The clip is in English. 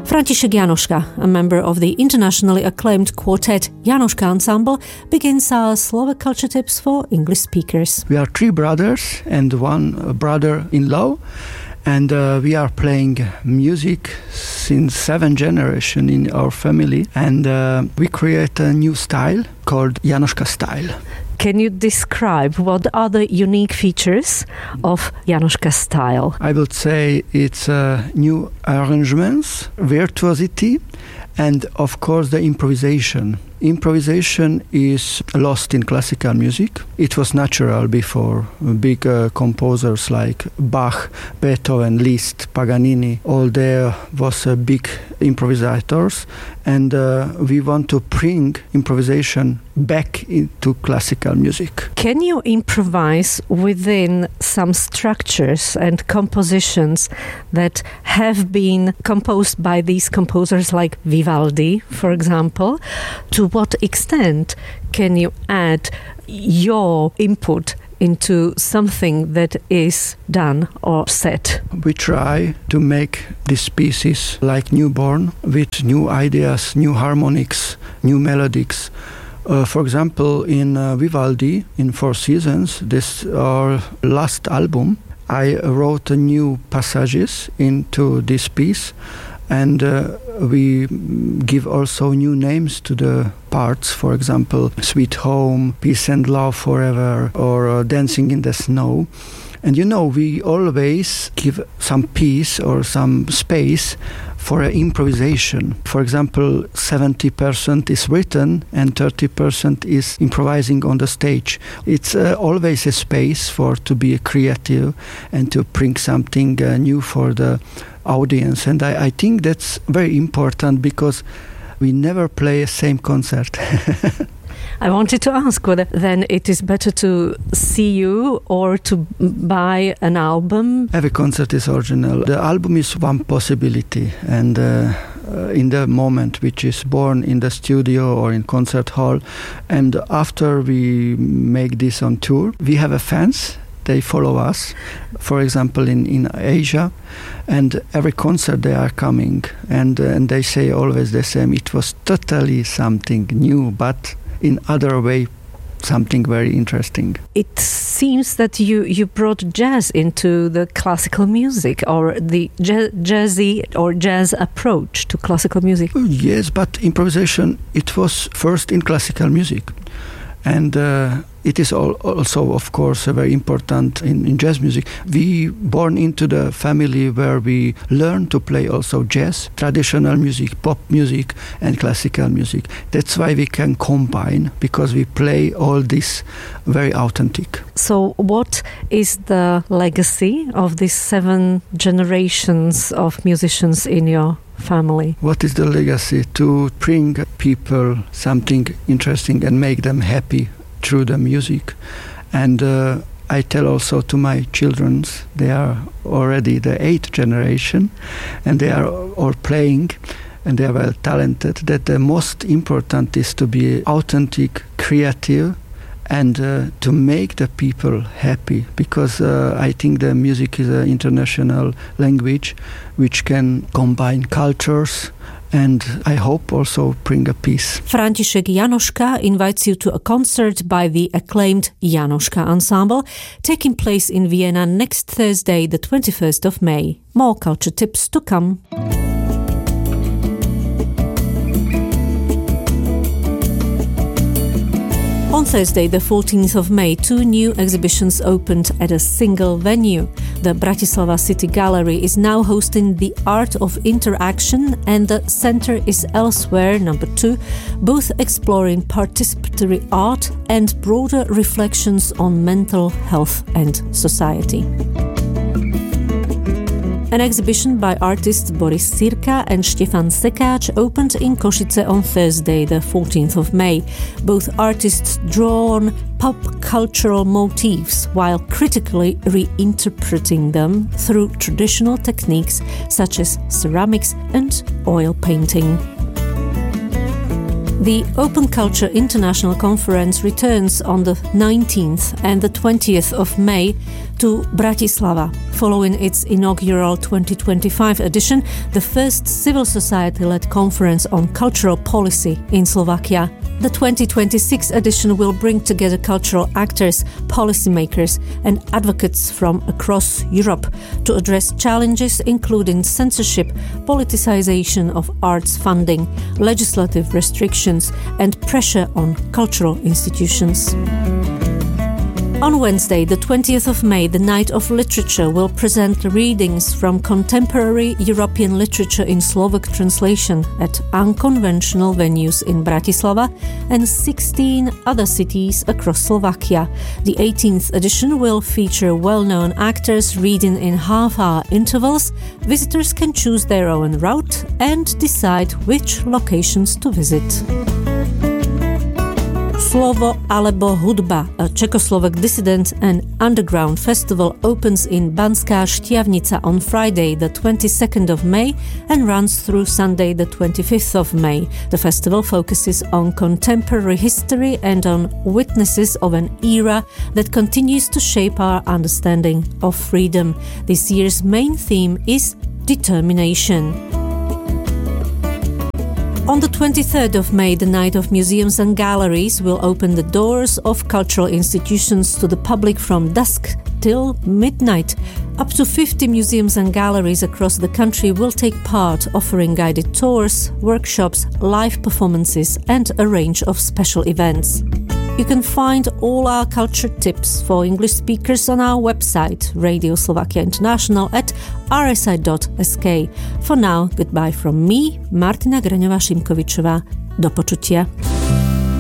František Janoška, a member of the internationally acclaimed quartet Janoška Ensemble, begins our Slovak culture tips for English speakers. We are three brothers and one brother-in-law, and we are playing music since 7 generations in our family, and we create a new style called Janoška style. Can you describe what are the unique features of Janoška style? I would say it's new arrangements, virtuosity, and of course the improvisation. Improvisation is lost in classical music. It was natural before. Big composers like Bach, Beethoven, Liszt, Paganini, all there was big improvisators, and we want to bring improvisation back into classical music. Can you improvise within some structures and compositions that have been composed by these composers like Vivaldi, for example? To what extent can you add your input into something that is done or set? We try to make these pieces like newborn, with new ideas, new harmonics, new melodies. For example, in Vivaldi, in Four Seasons, this our last album, I wrote new passages into this piece, and we give also new names to the parts. For example, Sweet Home, Peace and Love Forever, or Dancing in the Snow. And we always give some peace or some space for improvisation. For example, 70% is written and 30% is improvising on the stage. It's always a space to be creative and to bring something new for the audience. And I think that's very important because we never play the same concert. I wanted to ask whether then it is better to see you or to buy an album. Every concert is original. The album is one possibility, and in the moment which is born in the studio or in concert hall, and after we make this on tour, we have a fans. They follow us, for example, in Asia, and every concert they are coming, and they say always the same. It was totally something new, but in other way, something very interesting. It seems that you brought jazz into the classical music, or the jazzy or jazz approach to classical music. Yes, but improvisation, it was first in classical music. And it is also, of course, very important in jazz music. We born into the family where we learn to play also jazz, traditional music, pop music, and classical music. That's why we can combine, because we play all this very authentic. So what is the legacy of these 7 generations of musicians in your family? What is the legacy? To bring people something interesting and make them happy through the music. And I tell also to my children, they are already the 8th generation, and they are all playing, and they are well talented, that the most important is to be authentic, creative, and to make the people happy, because I think the music is an international language which can combine cultures and I hope also bring a peace. František Janoška invites you to a concert by the acclaimed Janoška Ensemble, taking place in Vienna next Thursday, the 21st of May. More culture tips to come. On Thursday, the 14th of May, 2 new exhibitions opened at a single venue. The Bratislava City Gallery is now hosting The Art of Interaction, and the Center is Elsewhere, number 2, both exploring participatory art and broader reflections on mental health and society. An exhibition by artists Boris Sirka and Štefan Sekáč opened in Košice on Thursday, the 14th of May. Both artists draw on pop cultural motifs while critically reinterpreting them through traditional techniques such as ceramics and oil painting. The Open Culture International Conference returns on the 19th and the 20th of May to Bratislava. Following its inaugural 2025 edition, the first civil society-led conference on cultural policy in Slovakia. The 2026 edition will bring together cultural actors, policymakers and advocates from across Europe to address challenges including censorship, politicization of arts funding, legislative restrictions and pressure on cultural institutions. On Wednesday, the 20th of May, the Night of Literature will present readings from contemporary European literature in Slovak translation at unconventional venues in Bratislava and 16 other cities across Slovakia. The 18th edition will feature well-known actors reading in half-hour intervals. Visitors can choose their own route and decide which locations to visit. Slovo alebo hudba, a Czechoslovak dissident and underground festival, opens in Banská Štiavnica on Friday, the 22nd of May, and runs through Sunday, the 25th of May. The festival focuses on contemporary history and on witnesses of an era that continues to shape our understanding of freedom. This year's main theme is determination. On the 23rd of May, the Night of Museums and Galleries will open the doors of cultural institutions to the public from dusk till midnight. Up to 50 museums and galleries across the country will take part, offering guided tours, workshops, live performances and a range of special events. You can find all our culture tips for English speakers on our website, Radio Slovakia International, at rsi.sk. For now, goodbye from me, Martina Graňová-Šimkovičová. Do počutia.